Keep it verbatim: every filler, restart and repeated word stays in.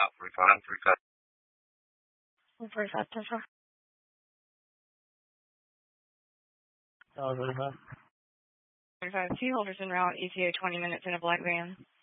forty-five, forty-five. forty-five, ten four. Oh, forty-five. forty-five, two holders en route, E T A twenty minutes in a black van.